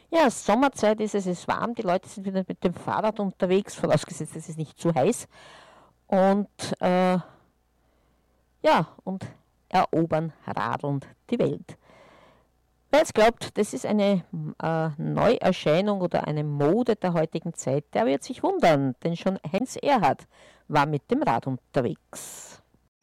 Ja, Sommerzeit ist es ist warm, die Leute sind wieder mit dem Fahrrad unterwegs, vorausgesetzt es ist nicht zu heiß. Und ja, und erobern radelnd die Welt. Wer jetzt glaubt, das ist eine Neuerscheinung oder eine Mode der heutigen Zeit, der wird sich wundern, denn schon Heinz Erhardt war mit dem Rad unterwegs.